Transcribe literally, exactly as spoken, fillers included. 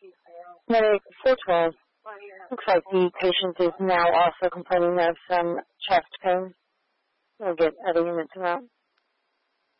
Medic four twelve. Looks like the patient is now also complaining of some chest pain. We'll get other units out.